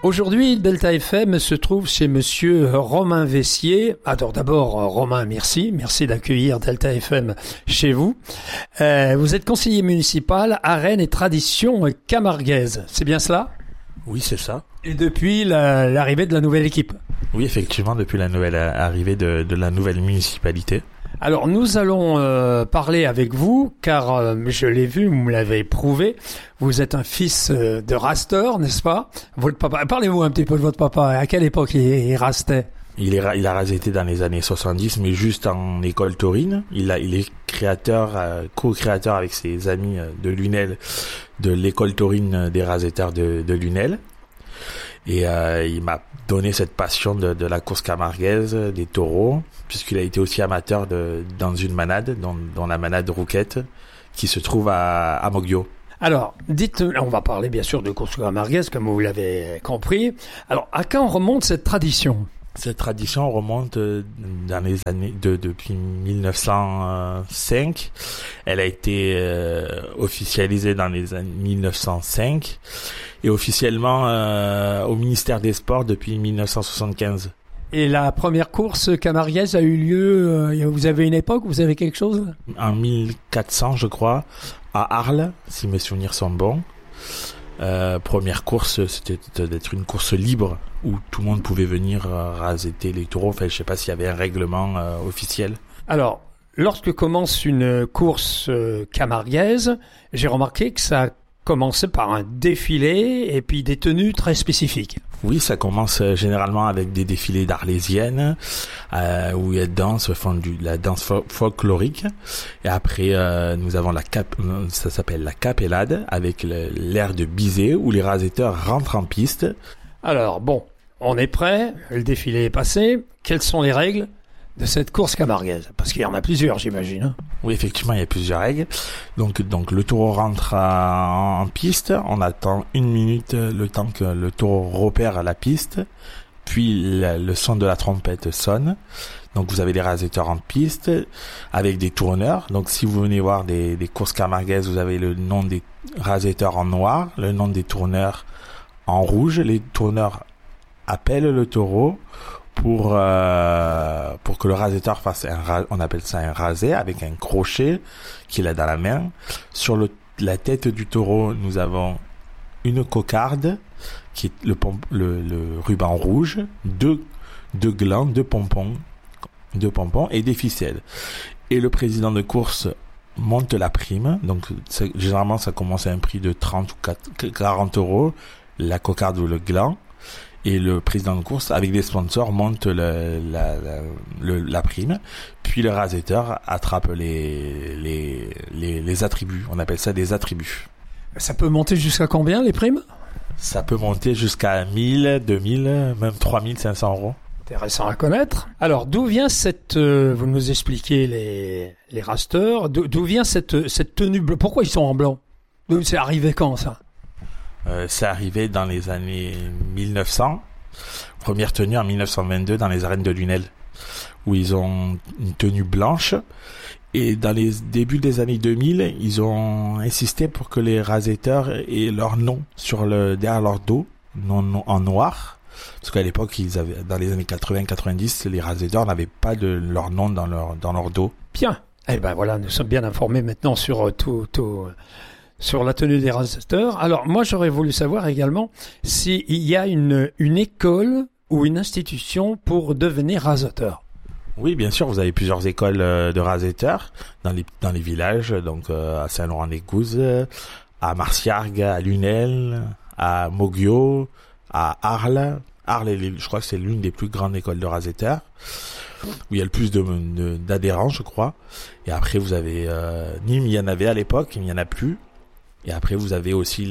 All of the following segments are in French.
Aujourd'hui, Delta FM se trouve chez monsieur Romain Vessier. Alors d'abord, Romain, merci d'accueillir Delta FM chez vous. Vous êtes conseiller municipal arène et tradition camarguaise, c'est bien cela? Oui, c'est ça. Et depuis l'arrivée de la nouvelle équipe? Oui, effectivement, depuis la nouvelle arrivée de la nouvelle municipalité. Alors nous allons parler avec vous, car je l'ai vu, vous me l'avez prouvé, vous êtes un fils de rasteur, n'est-ce pas? Votre papa, parlez-moi un petit peu de votre papa, à quelle époque il rastait? Il a rasété dans les années 70, mais juste en école taurine. Il est co-créateur avec ses amis de Lunel, de l'école taurine des raséteurs de Lunel. Et il m'a donné cette passion de la course camarguaise, des taureaux, puisqu'il a été aussi amateur dans une manade, dans la manade Rouquette, qui se trouve à Moggio. Alors, on va parler bien sûr de course camarguaise, comme vous l'avez compris. Alors, à quand remonte cette tradition? Cette tradition remonte dans les années depuis 1905. Elle a été officialisée dans les années 1905 et officiellement au ministère des Sports depuis 1975. Et la première course camarguaise a eu lieu, vous avez une époque, vous avez quelque chose? En 1400, je crois, à Arles, si mes souvenirs sont bons. Première course, c'était d'être une course libre où tout le monde pouvait venir raseter les taureaux. Enfin, je sais pas s'il y avait un règlement officiel. Alors, lorsque commence une course camarguaise, j'ai remarqué que ça commençait par un défilé et puis des tenues très spécifiques. Oui, ça commence généralement avec des défilés d'arlésiennes où il y a la danse folklorique. Et après, nous avons ça s'appelle la capellade avec l'air de Bizet où les raseteurs rentrent en piste. Alors, bon, on est prêt, le défilé est passé. Quelles sont les règles de cette course camarguaise? Parce qu'il y en a plusieurs, j'imagine. Hein. Oui, effectivement, il y a plusieurs règles. Donc le taureau rentre en piste. On attend 1 minute le temps que le taureau repère la piste. Puis le son de la trompette sonne. Donc vous avez les raseteurs en piste avec des tourneurs. Donc si vous venez voir des courses camarguaises, vous avez le nom des raseteurs en noir, le nom des tourneurs en rouge. Les tourneurs appellent le taureau pour que le raseteur fasse on appelle ça un rasé avec un crochet qu'il a dans la main. Sur la tête du taureau, nous avons une cocarde qui est le ruban rouge, deux glands, deux pompons et des ficelles. Et le président de course monte la prime. Donc généralement ça commence à un prix de 30 ou 40 euros, la cocarde ou le gland. Et le président de course, avec des sponsors, monte la prime. Puis le raseteur attrape les attributs. On appelle ça des attributs. Ça peut monter jusqu'à combien, les primes? Ça peut monter jusqu'à 1000, 2000, même 3500 euros. Intéressant à connaître. Alors, d'où vient vous nous expliquez les rasteurs, d'où vient cette tenue bleue? Pourquoi ils sont en blanc? C'est arrivé quand, ça? C'est arrivé dans les années 1900. Première tenue en 1922 dans les arènes de Lunel, où ils ont une tenue blanche. Et dans les débuts des années 2000, ils ont insisté pour que les raseteurs aient leur nom derrière leur dos, non en noir. Parce qu'à l'époque, dans les années 80-90, les raseteurs n'avaient pas leur nom dans leur dos. Bien. Eh ben voilà, nous sommes bien informés maintenant sur sur la tenue des raseteurs. Alors, moi, j'aurais voulu savoir également s'il y a une école ou une institution pour devenir raseteur. Oui, bien sûr, vous avez plusieurs écoles de raseteurs dans les villages, donc à Saint-Laurent-les-Gouzes, à Marciargues, à Lunel, à Moggio, à Arles. Arles, je crois que c'est l'une des plus grandes écoles de raseteurs, où il y a le plus d'adhérents, je crois. Et après, vous avez Nîmes, il y en avait à l'époque, il n'y en a plus. Et après, vous avez aussi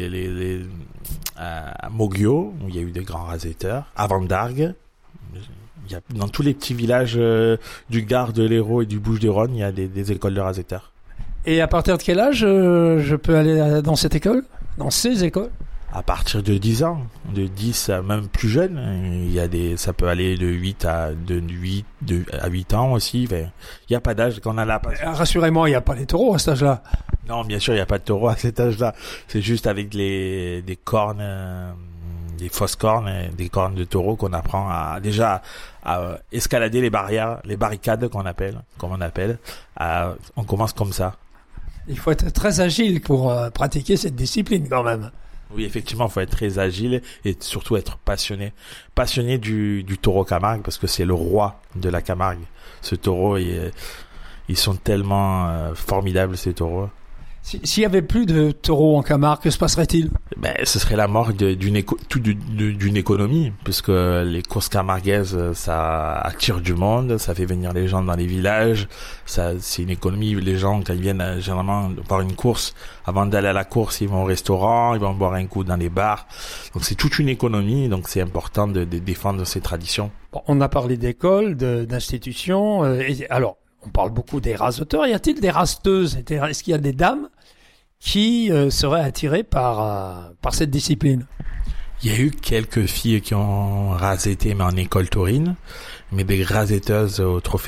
à Moggio, où il y a eu des grands raseteurs. À Vendargues, dans tous les petits villages du Gard, de l'Hérault et du Bouches-du-Rhône, il y a des écoles de raseteurs. Et à partir de quel âge je peux aller dans cette école? Dans ces écoles? À partir de 10 ans, de 10 à même plus jeune, ça peut aller de 8 à 8 ans aussi. Enfin, il n'y a pas d'âge qu'on a là. Rassurez-moi, il n'y a pas les taureaux à cet âge-là. Non, bien sûr, il n'y a pas de taureaux à cet âge-là. C'est juste avec des cornes des fausses cornes, des cornes de taureau qu'on apprend à escalader les barrières, les barricades comme on appelle. On commence comme ça. Il faut être très agile pour pratiquer cette discipline quand même. Oui, effectivement, il faut être très agile et surtout être passionné du taureau Camargue parce que c'est le roi de la Camargue. Ce taureau, ils sont tellement formidables ces taureaux. S'il y avait plus de taureaux en Camargue, que se passerait-il? Ce serait la mort d'une économie, puisque les courses camarguaises, ça attire du monde, ça fait venir les gens dans les villages, c'est une économie. Les gens, quand ils viennent généralement voir une course, avant d'aller à la course, ils vont au restaurant, ils vont boire un coup dans les bars. Donc c'est toute une économie, donc c'est important de défendre ces traditions. Bon, on a parlé d'écoles, d'institutions, alors, on parle beaucoup des raseteurs. Y a-t-il des rasteuses? Est-ce qu'il y a des dames qui seraient attirées par cette discipline? Il y a eu quelques filles qui ont rasetté, mais en école taurine, mais des rasetteuses au trophée